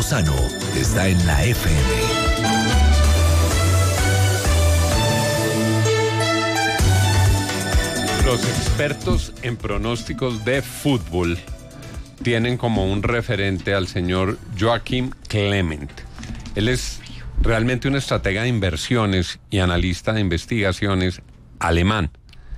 Lozano está en la FM. Los expertos en pronósticos de fútbol tienen como un referente al señor Joachim Clement. Él es realmente un estratega de inversiones y analista de investigaciones alemán.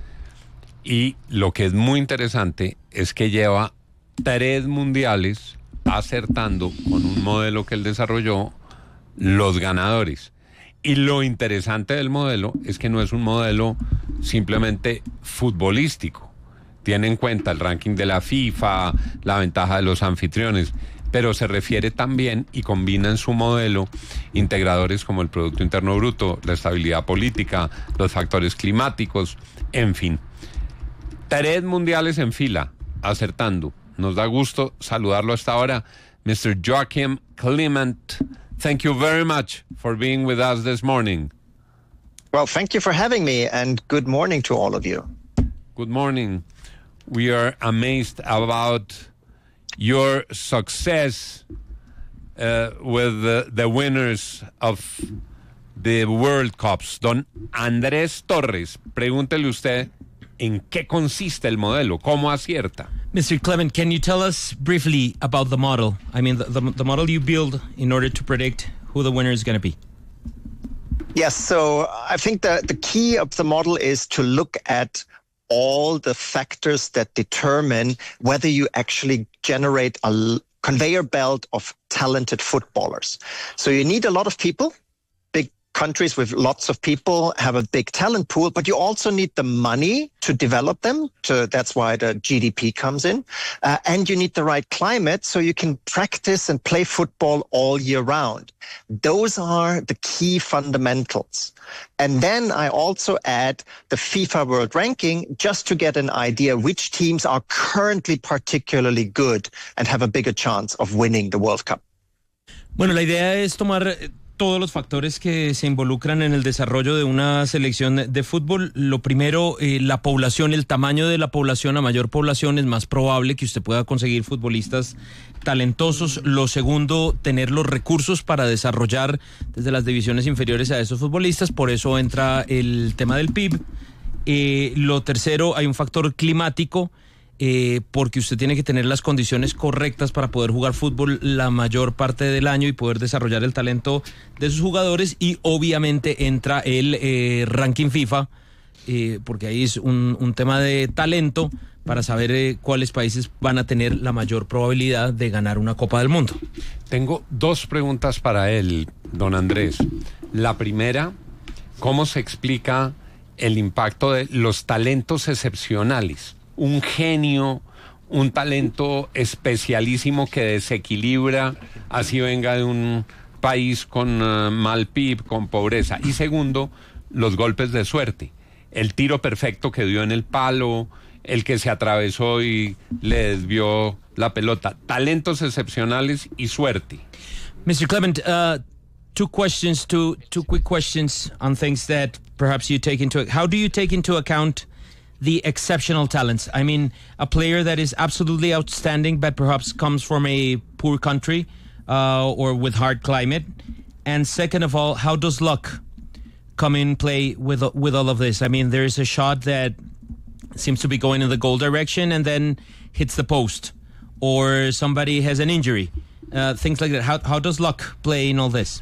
Y lo que es muy interesante es que lleva 3 mundiales acertando con un modelo que él desarrolló los ganadores. Y lo interesante del modelo es que no es un modelo simplemente futbolístico. Tiene en cuenta el ranking de la FIFA, la ventaja de los anfitriones, pero se refiere también y combina en su modelo integradores como el Producto Interno Bruto, la estabilidad política, los factores climáticos, en fin. 3 mundiales en fila, acertando. Nos da gusto saludarlo hasta ahora, Mr. Joachim Clement. Thank you very much for being with us this morning. Well, thank you for having me, and good morning to all of you. Good morning. We are amazed about your success with the winners of the World Cups. Don Andrés Torres, pregúntele usted en qué consiste el modelo, cómo acierta. Mr. Clement, can you tell us briefly about the model? I mean, the model you build in order to predict who the winner is going to be. Yes, so I think the key of the model is to look at all the factors that determine whether you actually generate a conveyor belt of talented footballers. So you need a lot of people. Big countries with lots of people have a big talent pool, but you also need the money to develop them. That's why the GDP comes in. And you need the right climate so you can practice and play football all year round. Those are the key fundamentals. And then I also add the FIFA World Ranking just to get an idea which teams are currently particularly good and have a bigger chance of winning the World Cup. Bueno, la idea es tomar todos los factores que se involucran en el desarrollo de una selección de fútbol. Lo primero, la población, el tamaño de la población. A mayor población es más probable que usted pueda conseguir futbolistas talentosos. Lo segundo, tener los recursos para desarrollar desde las divisiones inferiores a esos futbolistas. Por eso entra el tema del PIB. Lo tercero, hay un factor climático. Porque usted tiene que tener las condiciones correctas para poder jugar fútbol la mayor parte del año y poder desarrollar el talento de sus jugadores. Y obviamente entra el ranking FIFA, porque ahí es un tema de talento para saber cuáles países van a tener la mayor probabilidad de ganar una Copa del Mundo. Tengo 2 preguntas para él, don Andrés. La primera, ¿cómo se explica el impacto de los talentos excepcionales? Un genio, un talento especialísimo que desequilibra, así venga de un país con mal PIB, con pobreza. Y segundo, los golpes de suerte. El tiro perfecto que dio en el palo, el que se atravesó y le desvió la pelota. Talentos excepcionales y suerte. Mr. Clement, two quick questions on things that perhaps you take into account. How do you take into account the exceptional talents? I mean, a player that is absolutely outstanding, but perhaps comes from a poor country or with hard climate. And second of all, how does luck come in play with all of this? I mean, there's a shot that seems to be going in the goal direction and then hits the post, or somebody has an injury, things like that. How does luck play in all this?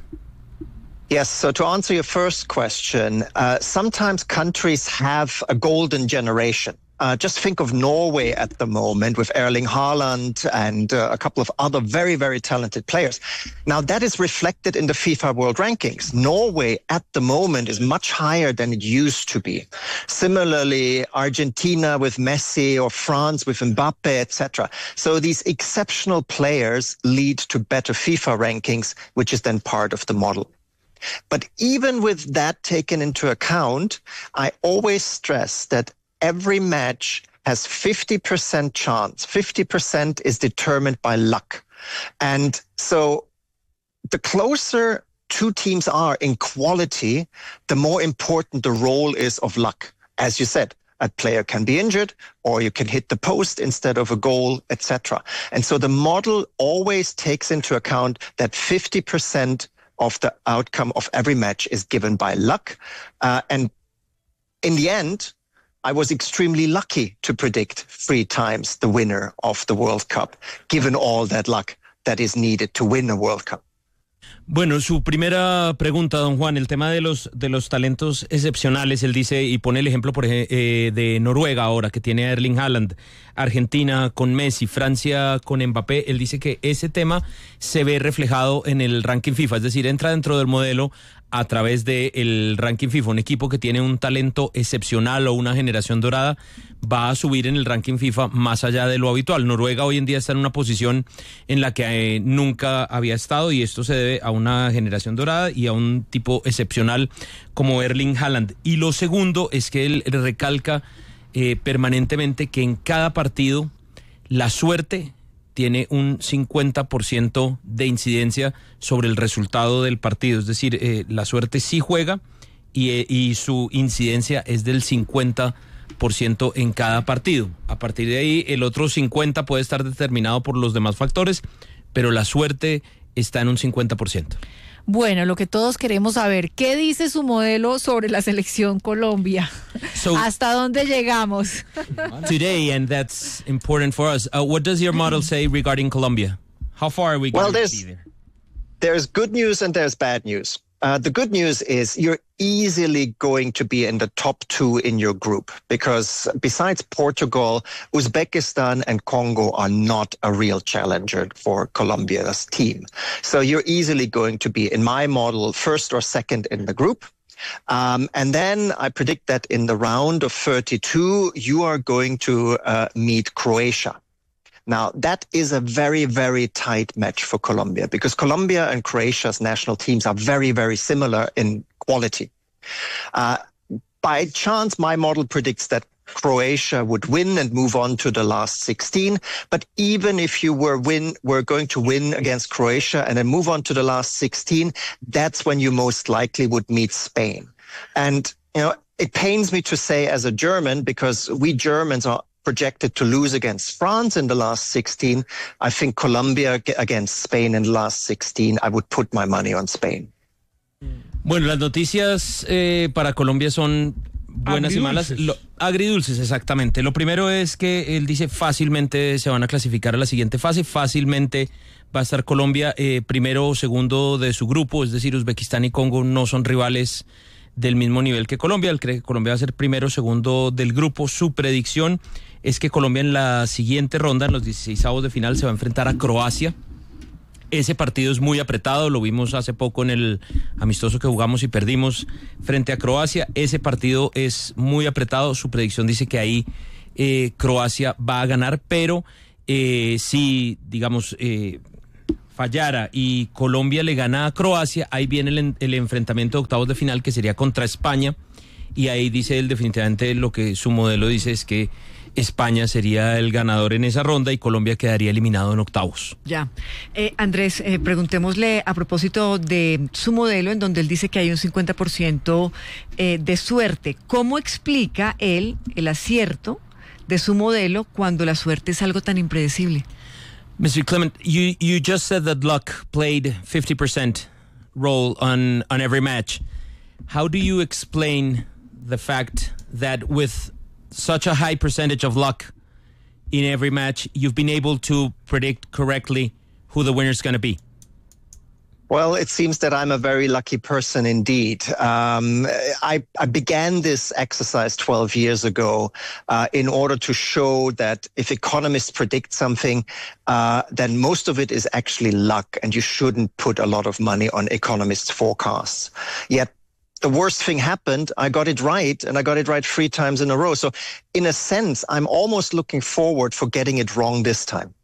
Yes, so to answer your first question, sometimes countries have a golden generation. Just think of Norway at the moment with Erling Haaland and a couple of other very, very talented players. Now, that is reflected in the FIFA World Rankings. Norway at the moment is much higher than it used to be. Similarly, Argentina with Messi or France with Mbappe, etc. So these exceptional players lead to better FIFA rankings, which is then part of the model. But even with that taken into account, I always stress that every match has 50% chance. 50% is determined by luck. And so the closer 2 teams are in quality, the more important the role is of luck. As you said, a player can be injured, or you can hit the post instead of a goal, etc. And so the model always takes into account that 50% of the outcome of every match is given by luck. And in the end, I was extremely lucky to predict 3 times the winner of the World Cup, given all that luck that is needed to win a World Cup. Bueno, su primera pregunta, don Juan, el tema de los talentos excepcionales, él dice, y pone el ejemplo de Noruega ahora, que tiene a Erling Haaland, Argentina con Messi, Francia con Mbappé. Él dice que ese tema se ve reflejado en el ranking FIFA, es decir, entra dentro del modelo a través del ranking FIFA. Un equipo que tiene un talento excepcional o una generación dorada va a subir en el ranking FIFA más allá de lo habitual. Noruega hoy en día está en una posición en la que nunca había estado, y esto se debe a una generación dorada y a un tipo excepcional como Erling Haaland. Y lo segundo es que él recalca permanentemente que en cada partido la suerte tiene un 50% de incidencia sobre el resultado del partido. Es decir, la suerte sí juega y su incidencia es del 50% en cada partido. A partir de ahí, el otro 50% puede estar determinado por los demás factores, pero la suerte está en un 50%. Bueno, lo que todos queremos saber, ¿qué dice su modelo sobre la selección Colombia? ¿Hasta dónde llegamos? Today, and that's important for us, what does your model say regarding Colombia? How far are we going to be there? There's good news and there's bad news. The good news is you're easily going to be in the top 2 in your group, because besides Portugal, Uzbekistan and Congo are not a real challenger for Colombia's team. So you're easily going to be, in my model, first or second in the group. And then I predict that in the round of 32, you are going to meet Croatia. Now, that is a very, very tight match for Colombia, because Colombia and Croatia's national teams are very, very similar in quality. By chance, my model predicts that Croatia would win and move on to the last 16. But even if you were going to win against Croatia and then move on to the last 16, that's when you most likely would meet Spain. And, it pains me to say as a German, because we Germans are projected to lose against France in the last 16. I think Colombia against Spain in the last 16, I would put my money on Spain. Bueno, las noticias para Colombia son buenas agridulces. Y malas. Agridulces, exactamente. Lo primero es que él dice fácilmente se van a clasificar a la siguiente fase, fácilmente va a estar Colombia primero o segundo de su grupo, es decir, Uzbekistán y Congo no son rivales del mismo nivel que Colombia. Él cree que Colombia va a ser primero o segundo del grupo. Su predicción es que Colombia en la siguiente ronda, en los 16avos de final, se va a enfrentar a Croacia. Ese partido es muy apretado, lo vimos hace poco en el amistoso que jugamos y perdimos frente a Croacia. Ese partido es muy apretado, su predicción dice que ahí Croacia va a ganar, pero si, digamos, fallara y Colombia le gana a Croacia, ahí viene el enfrentamiento de octavos de final, que sería contra España, y ahí dice él definitivamente lo que su modelo dice es que España sería el ganador en esa ronda y Colombia quedaría eliminado en octavos. Ya. Andrés, preguntémosle a propósito de su modelo, en donde él dice que hay un 50% de suerte. ¿Cómo explica él el acierto de su modelo cuando la suerte es algo tan impredecible? Mr. Clement, you just said that luck played 50% role on every match. How do you explain the fact that with such a high percentage of luck in every match, you've been able to predict correctly who the winner is going to be? Well, it seems that I'm a very lucky person indeed. I began this exercise 12 years ago in order to show that if economists predict something, then most of it is actually luck, and you shouldn't put a lot of money on economists' forecasts. Yet the worst thing happened. I got it right, and I got it right 3 times in a row. So in a sense, I'm almost looking forward for getting it wrong this time.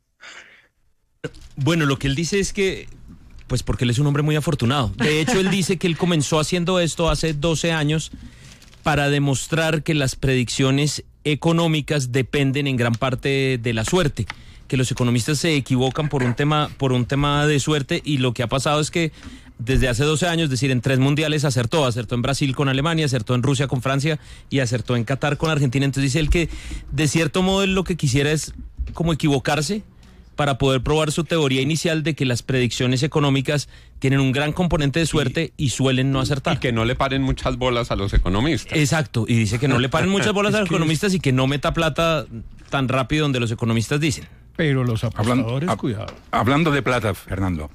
Bueno, lo que él dice es que, pues porque él es un hombre muy afortunado. De hecho, él dice que él comenzó haciendo esto hace 12 años para demostrar que las predicciones económicas dependen en gran parte de la suerte, que los economistas se equivocan por un tema de suerte, y lo que ha pasado es que desde hace 12 años, es decir, en 3 mundiales acertó en Brasil con Alemania, acertó en Rusia con Francia y acertó en Qatar con Argentina. Entonces dice él que de cierto modo él lo que quisiera es como equivocarse para poder probar su teoría inicial de que las predicciones económicas tienen un gran componente de suerte y suelen no acertar. Y que no le paren muchas bolas a los economistas. Exacto, y dice que no le paren muchas bolas a los economistas y que no meta plata tan rápido donde los economistas dicen. Pero los apostadores, cuidado. Hablando de plata, Fernando,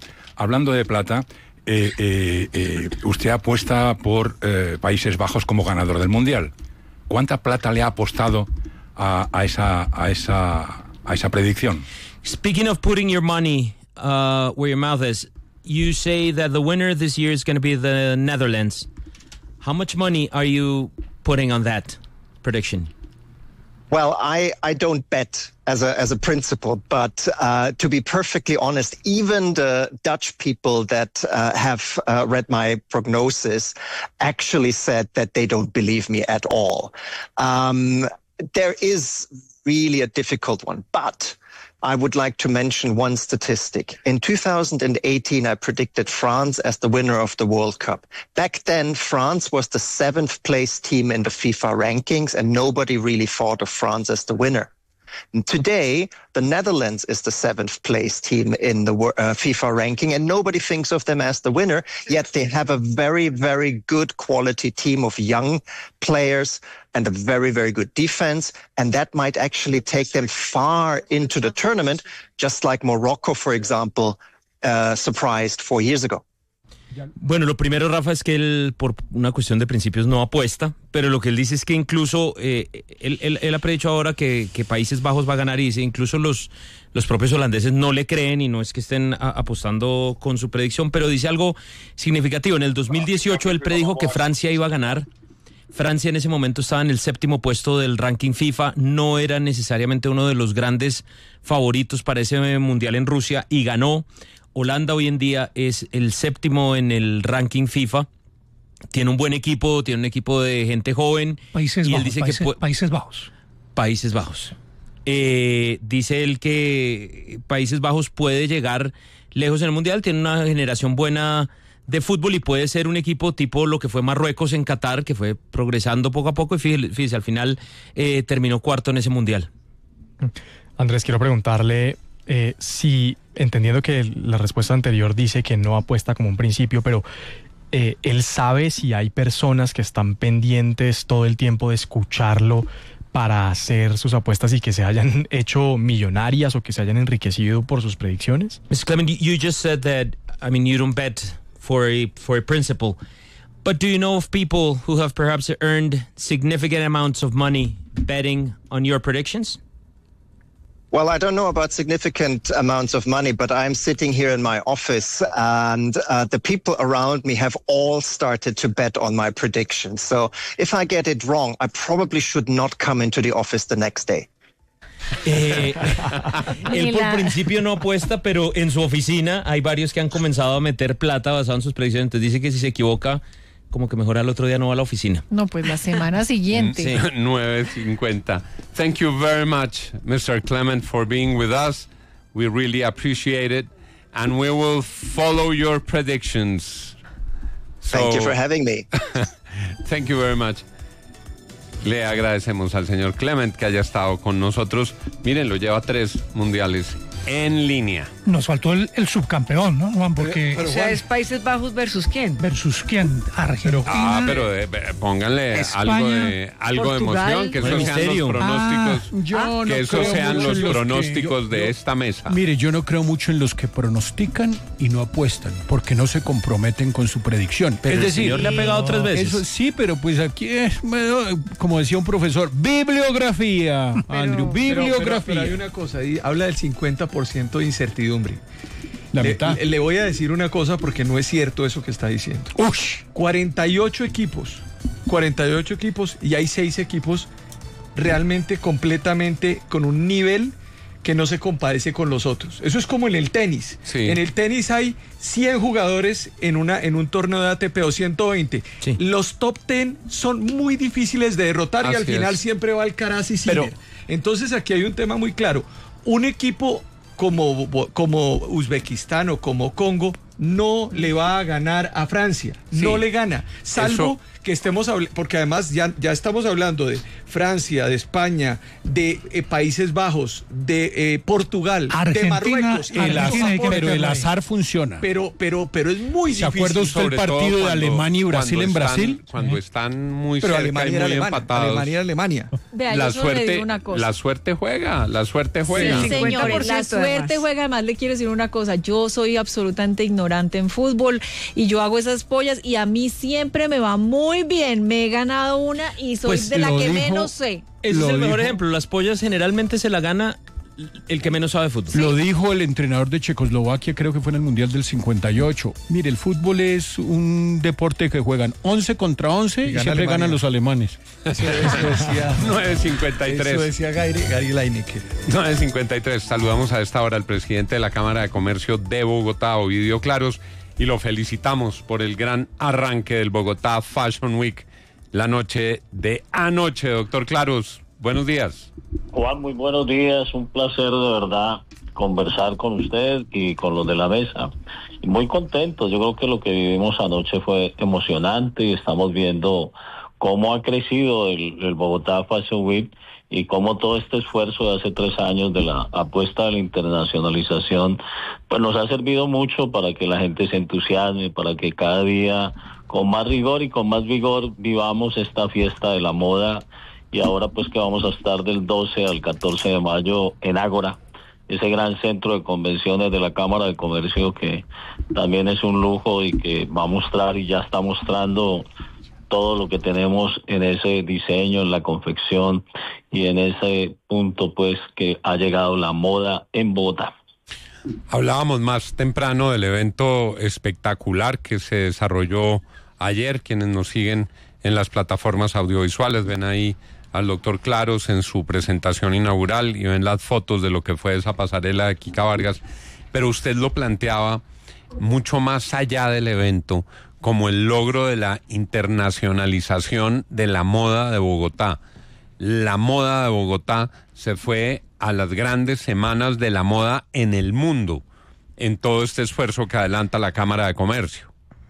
usted apuesta por Países Bajos como ganador del Mundial. ¿Cuánta plata le ha apostado a esa predicción? Speaking of putting your money where your mouth is, you say that the winner this year is going to be the Netherlands. How much money are you putting on that prediction? Well, I don't bet as a principle, but to be perfectly honest, even the Dutch people that have read my prognosis actually said that they don't believe me at all. There is really a difficult one, but I would like to mention one statistic. In 2018, I predicted France as the winner of the World Cup. Back then, France was the 7th place team in the FIFA rankings, and nobody really thought of France as the winner. And today, the Netherlands is the 7th place team in the FIFA ranking, and nobody thinks of them as the winner, yet they have a very, very good quality team of young players and a very, very good defense, and that might actually take them far into the tournament, just like Morocco, for example, surprised 4 years ago. Bueno, lo primero, Rafa, es que él, por una cuestión de principios, no apuesta, pero lo que él dice es que incluso, él ha predicho ahora que Países Bajos va a ganar, y dice incluso los propios holandeses no le creen, y no es que estén apostando con su predicción, pero dice algo significativo. En el 2018 él predijo que Francia iba a ganar. Francia en ese momento estaba en el 7º puesto del ranking FIFA, no era necesariamente uno de los grandes favoritos para ese mundial en Rusia, y ganó. Holanda hoy en día es el 7º en el ranking FIFA. Tiene un buen equipo, tiene un equipo de gente joven. Países Bajos. Dice él que Países Bajos puede llegar lejos en el Mundial, tiene una generación buena de fútbol y puede ser un equipo tipo lo que fue Marruecos en Qatar, que fue progresando poco a poco y fíjese, al final terminó 4º en ese Mundial. Andrés, quiero preguntarle si, entendiendo que la respuesta anterior dice que no apuesta como un principio, pero él sabe si hay personas que están pendientes todo el tiempo de escucharlo para hacer sus apuestas y que se hayan hecho millonarias o que se hayan enriquecido por sus predicciones. Mr. Clement, you just said that, I mean, you don't bet for a principle, but do you know of people who have perhaps earned significant amounts of money betting on your predictions? Well, I don't know about significant amounts of money, but I'm sitting here in my office, and the people around me have all started to bet on my predictions. So if I get it wrong, I probably should not come into the office the next day. Él por principio no apuesta, pero en su oficina hay varios que han comenzado a meter plata basado en sus predicciones. Entonces dice que si se equivoca, como que mejor al otro día no va a la oficina. No, pues la semana siguiente. Sí. 9:50. Thank you very much, Mr. Clement, for being with us. We really appreciate it, and we will follow your predictions. Thank you for having me. Thank you very much. Le agradecemos al señor Clement que haya estado con nosotros. Miren, lo lleva 3 mundiales en línea. Nos faltó el subcampeón, ¿no, Juan? Porque O sea, ¿es Países Bajos versus quién? ¿versus quién? Argentina. Pero pónganle España, algo de Portugal. emoción, que esos sean Misterio. los pronósticos, Yo no que esos creo sean mucho los en los pronósticos que- de yo- esta mesa. Mire, yo no creo mucho en los que pronostican y no apuestan, porque no se comprometen con su predicción. Pero es el decir, señor le ha pegado 3 veces. Eso sí, pero pues aquí es, bueno, como decía un profesor, bibliografía, Andrew, bibliografía. Pero hay una cosa, ahí habla del 50% de incertidumbre. La mitad. Le voy a decir una cosa porque no es cierto eso que está diciendo. 48 equipos y hay 6 equipos realmente completamente con un nivel que no se compadece con los otros. Eso es como en el tenis. Sí. En el tenis hay 100 jugadores en un torneo de ATP o 120. Sí. Los top 10 son muy difíciles de derrotar y Así al final es. siempre va Alcaraz y Sinner. Entonces aquí hay un tema muy claro. Un equipo como Uzbekistán o como Congo no le va a ganar a Francia. Sí. No le gana. Salvo que estemos hablando, porque además ya estamos hablando de Francia, de España, de Países Bajos, de Portugal, Argentina, de Marruecos. Pero el azar funciona. Pero es muy difícil. ¿Se acuerda usted el partido de Alemania y Brasil en Brasil? Cuando están muy pero cerca y muy empatados. Alemania era Alemania. Vea, la suerte juega. Sí, señores, la suerte juega. Además, le quiero decir una cosa. Yo soy absolutamente ignorante en fútbol y yo hago esas pollas y a mí siempre me va muy bien. Me he ganado una y soy de la que menos sé. Ese es el mejor ejemplo. Las pollas generalmente se la gana el que menos sabe fútbol. Lo dijo el entrenador de Checoslovaquia, creo que fue en el Mundial del 58. Mire, el fútbol es un deporte que juegan 11 contra 11 y siempre ganan los alemanes. Eso decía 9:53. Eso decía Gary Lineker. 9:53. Saludamos a esta hora al presidente de la Cámara de Comercio de Bogotá, Ovidio Claros, y lo felicitamos por el gran arranque del Bogotá Fashion Week la noche de anoche. Doctor Claros, buenos días. Juan, muy buenos días. Un placer de verdad conversar con usted y con los de la mesa. Y muy contentos. Yo creo que lo que vivimos anoche fue emocionante y estamos viendo cómo ha crecido el Bogotá Fashion Week y cómo todo este esfuerzo de hace 3 años de la apuesta a la internacionalización pues nos ha servido mucho para que la gente se entusiasme, para que cada día con más rigor y con más vigor vivamos esta fiesta de la moda. Y ahora pues que vamos a estar del 12 al 14 de mayo en Ágora, ese gran centro de convenciones de la Cámara de Comercio que también es un lujo y que va a mostrar y ya está mostrando todo lo que tenemos en ese diseño, en la confección y en ese punto pues que ha llegado la moda en Bogotá. Hablábamos más temprano del evento espectacular que se desarrolló ayer. Quienes nos siguen en las plataformas audiovisuales ven ahí al doctor Claros en su presentación inaugural y ven las fotos de lo que fue esa pasarela de Kika Vargas, pero usted lo planteaba mucho más allá del evento como el logro de la internacionalización de la moda de Bogotá. La moda de Bogotá se fue a las grandes semanas de la moda en el mundo, en todo este esfuerzo que adelanta la Cámara de Comercio.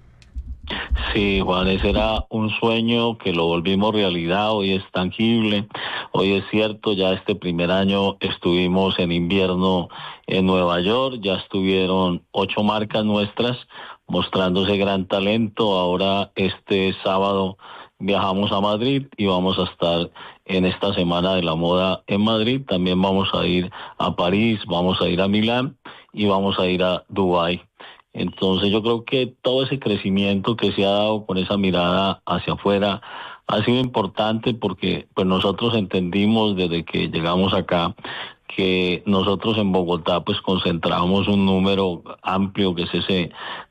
Sí, Juan, ese era un sueño que lo volvimos realidad, hoy es tangible, hoy es cierto, ya este primer año estuvimos en invierno en Nueva York, ya estuvieron 8 marcas nuestras mostrándose gran talento, ahora este sábado viajamos a Madrid y vamos a estar en esta semana de la moda en Madrid, también vamos a ir a París, vamos a ir a Milán y vamos a ir a Dubái. Entonces yo creo que todo ese crecimiento que se ha dado con esa mirada hacia afuera ha sido importante porque pues nosotros entendimos desde que llegamos acá que nosotros en Bogotá pues concentramos un número amplio que es ese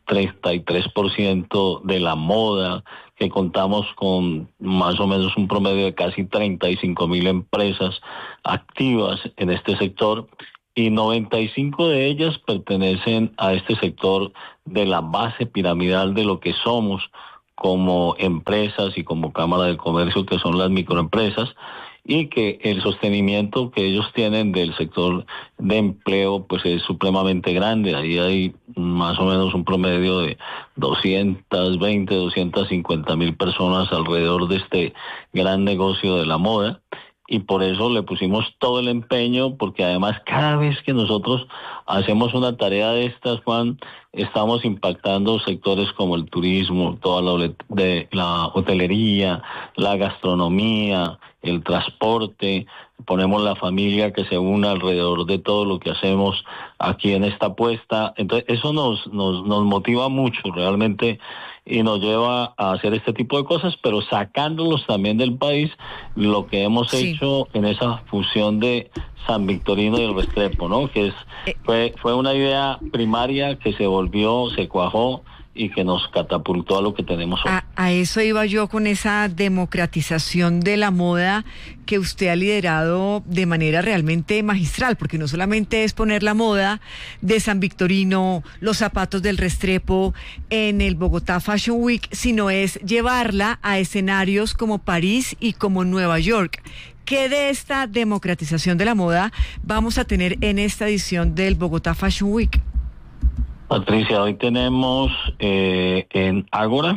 33% de la moda, que contamos con más o menos un promedio de casi 35,000 empresas activas en este sector. Y 95 de ellas pertenecen a este sector de la base piramidal de lo que somos como empresas y como Cámara de Comercio, que son las microempresas, y que el sostenimiento que ellos tienen del sector de empleo pues es supremamente grande. Ahí hay más o menos un promedio de 220, 250,000 personas alrededor de este gran negocio de la moda. Y por eso le pusimos todo el empeño, porque además cada vez que nosotros hacemos una tarea de estas, Juan, estamos impactando sectores como el turismo, toda la hotelería, la gastronomía, el transporte, ponemos la familia que se une alrededor de todo lo que hacemos aquí en esta apuesta. Entonces eso nos motiva mucho realmente y nos lleva a hacer este tipo de cosas, pero sacándolos también del país, lo que hemos hecho en esa fusión de San Victorino y el Restrepo, ¿no? Que fue una idea primaria que se cuajó y que nos catapultó a lo que tenemos hoy. A eso iba yo con esa democratización de la moda que usted ha liderado de manera realmente magistral, porque no solamente es poner la moda de San Victorino, los zapatos del Restrepo en el Bogotá Fashion Week, sino es llevarla a escenarios como París y como Nueva York. ¿Qué de esta democratización de la moda vamos a tener en esta edición del Bogotá Fashion Week? Patricia, hoy tenemos en Ágora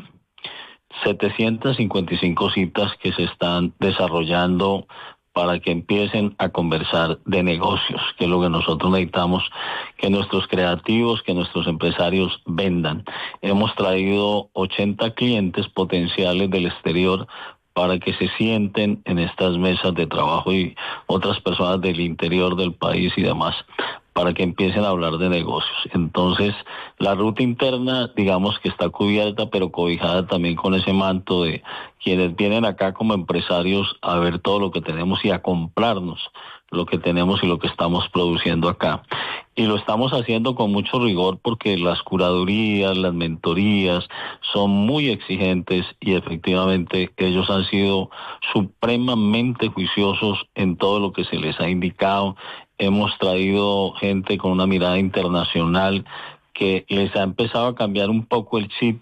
755 citas que se están desarrollando para que empiecen a conversar de negocios, que es lo que nosotros necesitamos, que nuestros creativos, que nuestros empresarios vendan. Hemos traído 80 clientes potenciales del exterior para que se sienten en estas mesas de trabajo y otras personas del interior del país y demás, para que empiecen a hablar de negocios. Entonces, la ruta interna, digamos que está cubierta, pero cobijada también con ese manto de quienes vienen acá como empresarios a ver todo lo que tenemos y a comprarnos lo que tenemos y lo que estamos produciendo acá. Y lo estamos haciendo con mucho rigor porque las curadurías, las mentorías son muy exigentes y efectivamente ellos han sido supremamente juiciosos en todo lo que se les ha indicado. Hemos traído gente con una mirada internacional que les ha empezado a cambiar un poco el chip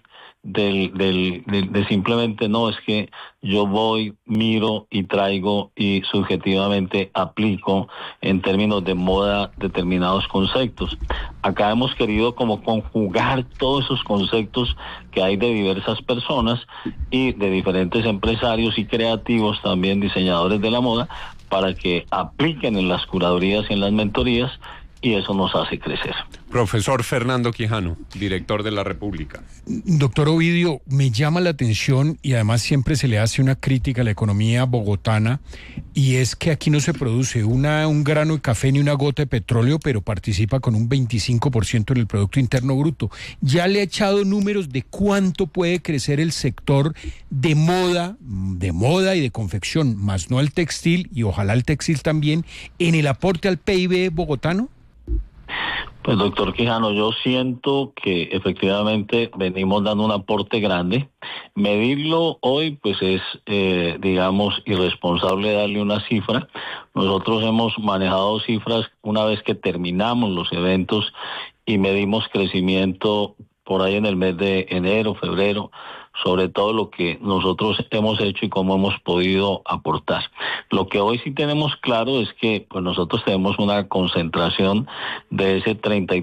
de simplemente no, es que yo voy, miro y traigo y subjetivamente aplico en términos de moda determinados conceptos. Acá hemos querido como conjugar todos esos conceptos que hay de diversas personas y de diferentes empresarios y creativos, también diseñadores de la moda, para que apliquen en las curadurías y en las mentorías, y eso nos hace crecer. Profesor Fernando Quijano, director de La República. Doctor Ovidio, me llama la atención y además siempre se le hace una crítica a la economía bogotana, y es que aquí no se produce un grano de café ni una gota de petróleo, pero participa con un 25% en el Producto Interno Bruto. ¿Ya le ha echado números de cuánto puede crecer el sector de moda y de confección, más no el textil, y ojalá el textil también, en el aporte al PIB bogotano? Pues doctor Quijano, yo siento que efectivamente venimos dando un aporte grande. Medirlo hoy pues es, digamos, irresponsable darle una cifra. Nosotros hemos manejado cifras una vez que terminamos los eventos y medimos crecimiento por ahí en el mes de enero, febrero, sobre todo lo que nosotros hemos hecho y cómo hemos podido aportar. Lo que hoy sí tenemos claro es que pues nosotros tenemos una concentración de ese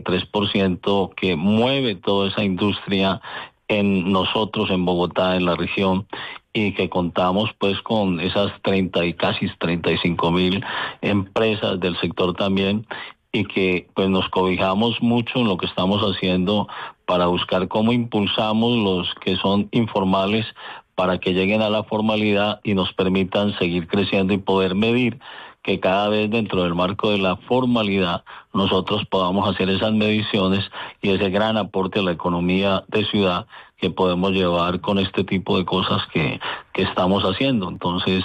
33% que mueve toda esa industria en nosotros, en Bogotá, en la región, y que contamos pues con esas casi 35,000 empresas del sector también, y que pues nos cobijamos mucho en lo que estamos haciendo para buscar cómo impulsamos los que son informales para que lleguen a la formalidad y nos permitan seguir creciendo y poder medir que cada vez dentro del marco de la formalidad nosotros podamos hacer esas mediciones y ese gran aporte a la economía de ciudad que podemos llevar con este tipo de cosas que estamos haciendo. Entonces,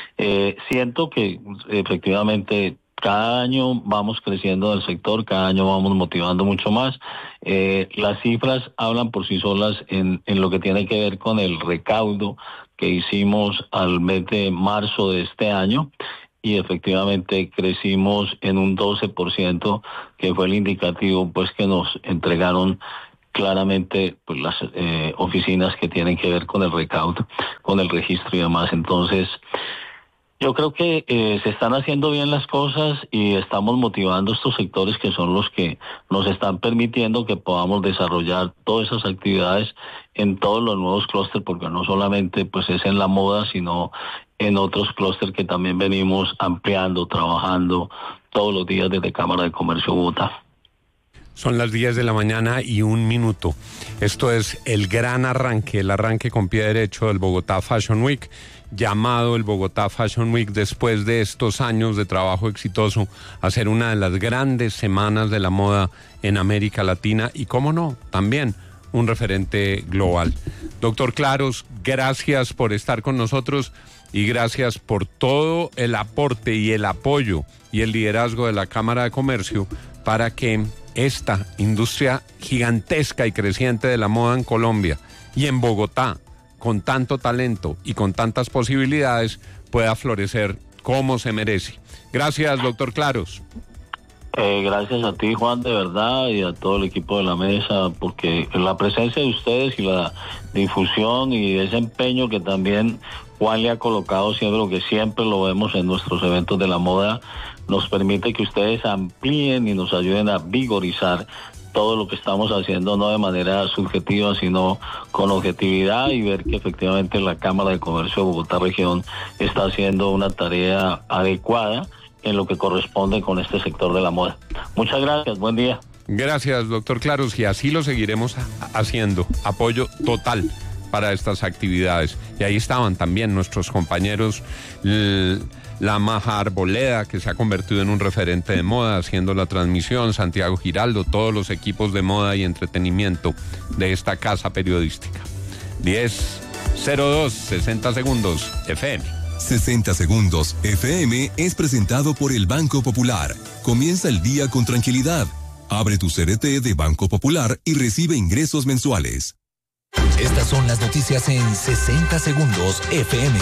siento que efectivamente cada año vamos creciendo del sector, cada año vamos motivando mucho más. Las cifras hablan por sí solas en lo que tiene que ver con el recaudo que hicimos al mes de marzo de este año, y efectivamente crecimos en un 12%, que fue el indicativo pues que nos entregaron claramente pues las oficinas que tienen que ver con el recaudo, con el registro y demás. Entonces, yo creo que se están haciendo bien las cosas y estamos motivando estos sectores que son los que nos están permitiendo que podamos desarrollar todas esas actividades en todos los nuevos clústeres, porque no solamente pues es en la moda, sino en otros clústeres que también venimos ampliando, trabajando todos los días desde Cámara de Comercio Bogotá. Son las 10 de la mañana y 1 minuto. Esto es el gran arranque, el arranque con pie derecho del Bogotá Fashion Week, llamado el Bogotá Fashion Week después de estos años de trabajo exitoso a ser una de las grandes semanas de la moda en América Latina y, cómo no, también un referente global. Doctor Claros, gracias por estar con nosotros y gracias por todo el aporte y el apoyo y el liderazgo de la Cámara de Comercio para que esta industria gigantesca y creciente de la moda en Colombia y en Bogotá, con tanto talento y con tantas posibilidades, pueda florecer como se merece. Gracias, doctor Claros. Gracias a ti, Juan, de verdad, y a todo el equipo de la mesa, porque la presencia de ustedes y la difusión y ese empeño que también Juan le ha colocado siempre, lo que siempre lo vemos en nuestros eventos de la moda, nos permite que ustedes amplíen y nos ayuden a vigorizar todo lo que estamos haciendo no de manera subjetiva, sino con objetividad, y ver que efectivamente la Cámara de Comercio de Bogotá Región está haciendo una tarea adecuada en lo que corresponde con este sector de la moda. Muchas gracias, buen día. Gracias, doctor Claros, y así lo seguiremos haciendo. Apoyo total para estas actividades. Y ahí estaban también nuestros compañeros, la Maja Arboleda, que se ha convertido en un referente de moda, haciendo la transmisión, Santiago Giraldo, todos los equipos de moda y entretenimiento de esta casa periodística. 10:02, 60 segundos, FM. 60 segundos, FM es presentado por el Banco Popular. Comienza el día con tranquilidad. Abre tu CDT de Banco Popular y recibe ingresos mensuales. Estas son las noticias en 60 segundos, FM.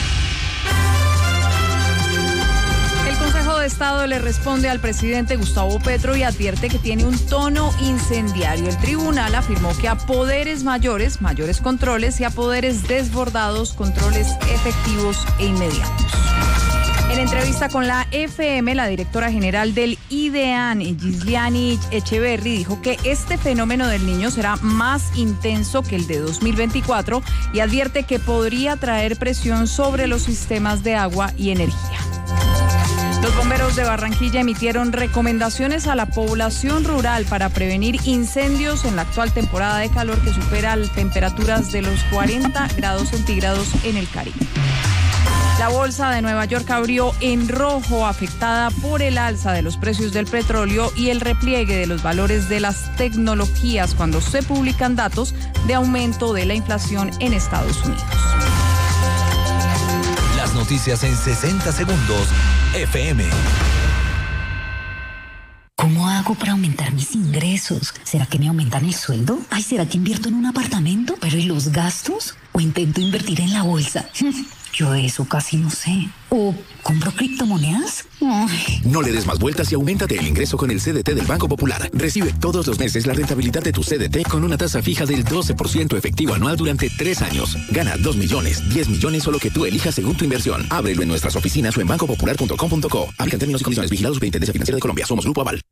El Consejo de Estado le responde al presidente Gustavo Petro y advierte que tiene un tono incendiario. El tribunal afirmó que a poderes mayores, mayores controles, y a poderes desbordados, controles efectivos e inmediatos. En entrevista con la FM, la directora general del IDEAN, Gisliani Echeverry, dijo que este fenómeno del Niño será más intenso que el de 2024 y advierte que podría traer presión sobre los sistemas de agua y energía. Los bomberos de Barranquilla emitieron recomendaciones a la población rural para prevenir incendios en la actual temporada de calor que supera temperaturas de los 40 grados centígrados en el Caribe. La bolsa de Nueva York abrió en rojo, afectada por el alza de los precios del petróleo y el repliegue de los valores de las tecnologías cuando se publican datos de aumento de la inflación en Estados Unidos. Las noticias en 60 segundos, FM. ¿Cómo hago para aumentar mis ingresos? ¿Será que me aumentan el sueldo? Ay, ¿será que invierto en un apartamento? ¿Pero y los gastos? ¿O intento invertir en la bolsa? Yo eso casi no sé. ¿O compro criptomonedas? Ay. No le des más vueltas y auméntate el ingreso con el CDT del Banco Popular. Recibe todos los meses la rentabilidad de tu CDT con una tasa fija del 12% efectivo anual durante 3 años. Gana 2 millones, 10 millones o lo que tú elijas según tu inversión. Ábrelo en nuestras oficinas o en bancopopular.com.co. Aplican términos y condiciones. Vigilados Superintendencia Financiera de Colombia. Somos Grupo Aval.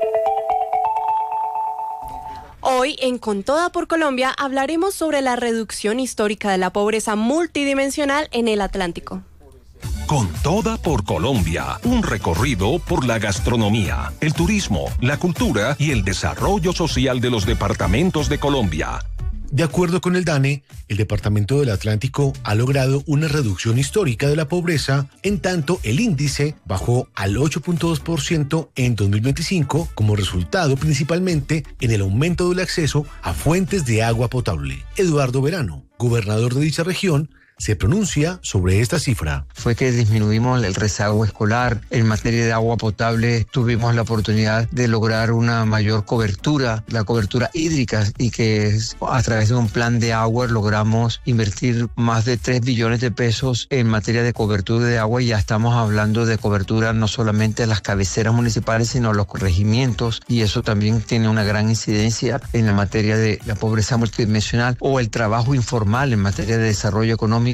Hoy en Con Toda por Colombia hablaremos sobre la reducción histórica de la pobreza multidimensional en el Atlántico. Con Toda por Colombia, un recorrido por la gastronomía, el turismo, la cultura y el desarrollo social de los departamentos de Colombia. De acuerdo con el DANE, el Departamento del Atlántico ha logrado una reducción histórica de la pobreza, en tanto el índice bajó al 8.2% en 2025 como resultado principalmente en el aumento del acceso a fuentes de agua potable. Eduardo Verano, gobernador de dicha región, se pronuncia sobre esta cifra. Fue que disminuimos el rezago escolar. En materia de agua potable tuvimos la oportunidad de lograr una mayor cobertura, la cobertura hídrica, y que a través de un plan de agua logramos invertir más de 3 billones de pesos en materia de cobertura de agua, y ya estamos hablando de cobertura no solamente de las cabeceras municipales, sino los corregimientos, y eso también tiene una gran incidencia en la materia de la pobreza multidimensional o el trabajo informal en materia de desarrollo económico.